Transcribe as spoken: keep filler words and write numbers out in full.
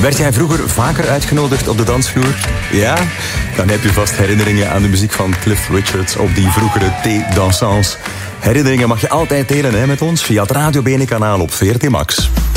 Werd jij vroeger vaker uitgenodigd op de dansvloer? Ja? Dan heb je vast herinneringen aan de muziek van Cliff Richard op die vroegere T-dansants. Herinneringen mag je altijd delen hè, met ons via het Radio Bene kanaal op V R T Max.